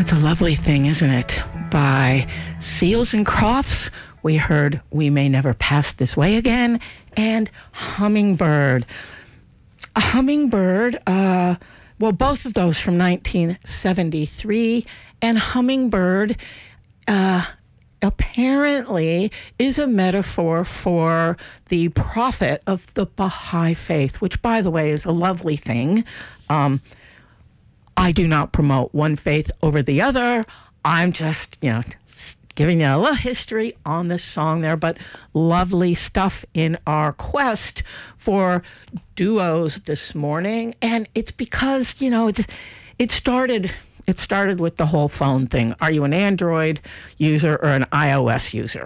It's a lovely thing, isn't it? By Seals and Crofts, we heard We May Never Pass This Way Again, and Hummingbird. A Hummingbird, both of those from 1973, and Hummingbird apparently is a metaphor for the prophet of the Baha'i faith, which, by the way, is a lovely thing. I do not promote one faith over the other. I'm just, giving you a little history on this song there, but lovely stuff in our quest for duos this morning. And it's because, it started with the whole phone thing. Are you an Android user or an iOS user?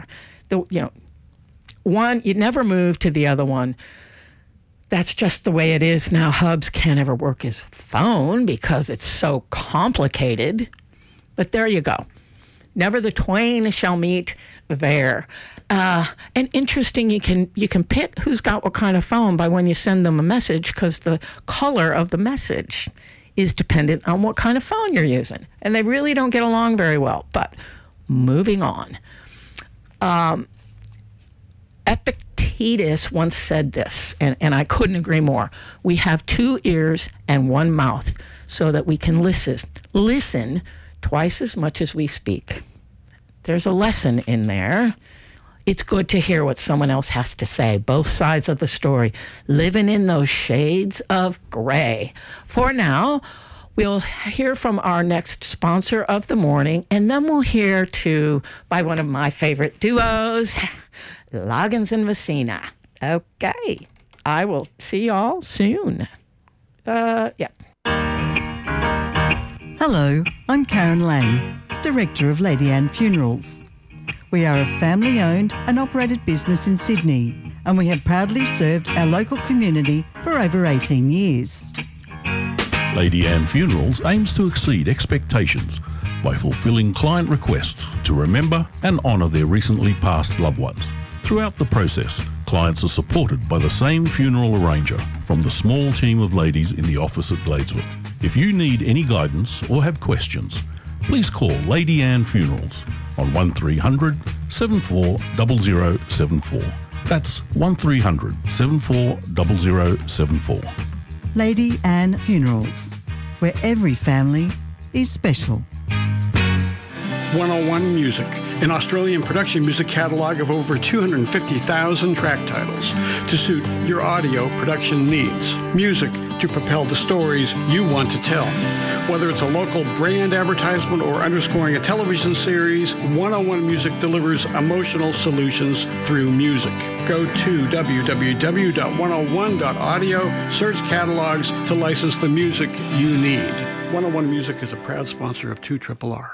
One, you never move to the other one. That's just the way it is now. Hubs can't ever work as phone because it's so complicated. But there you go. Never the twain shall meet there. And interesting, you can pick who's got what kind of phone by when you send them a message, because the color of the message is dependent on what kind of phone you're using. And they really don't get along very well. But moving on. Epictetus once said this, and I couldn't agree more. We have two ears and one mouth so that we can listen twice as much as we speak. There's a lesson in there. It's good to hear what someone else has to say, both sides of the story, living in those shades of gray. For now, we'll hear from our next sponsor of the morning, and then we'll hear by one of my favorite duos, Loggins and Messina. Okay. I will see y'all soon. Yeah. Hello, I'm Karen Lang, Director of Lady Anne Funerals. We are a family-owned and operated business in Sydney, and we have proudly served our local community for over 18 years. Lady Anne Funerals aims to exceed expectations by fulfilling client requests to remember and honour their recently passed loved ones. Throughout the process, clients are supported by the same funeral arranger from the small team of ladies in the office at Gladeswood. If you need any guidance or have questions, please call Lady Anne Funerals on 1300 740074. That's 1300 740074. Lady Anne Funerals, where every family is special. 101 Music, an Australian production music catalog of over 250,000 track titles to suit your audio production needs. Music to propel the stories you want to tell. Whether it's a local brand advertisement or underscoring a television series, 101 Music delivers emotional solutions through music. Go to www.101.audio, search catalogs to license the music you need. 101 Music is a proud sponsor of 2RRR.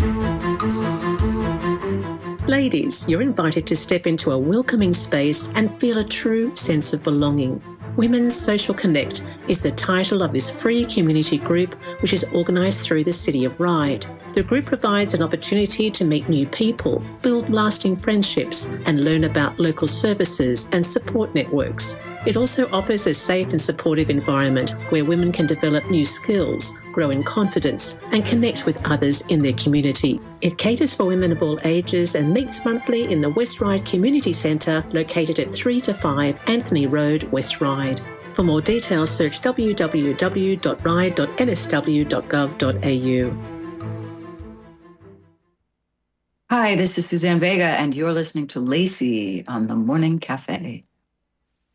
Ladies, you're invited to step into a welcoming space and feel a true sense of belonging. Women's Social Connect is the title of this free community group, which is organised through the City of Ryde. The group provides an opportunity to meet new people, build lasting friendships, and learn about local services and support networks. It also offers a safe and supportive environment where women can develop new skills, grow in confidence, and connect with others in their community. It caters for women of all ages and meets monthly in the West Ryde Community Centre, located at 3 to 5 Anthony Road, West Ryde. For more details, search www.ryde.nsw.gov.au. Hi, this is Suzanne Vega, and you're listening to Lacey on the Morning Cafe.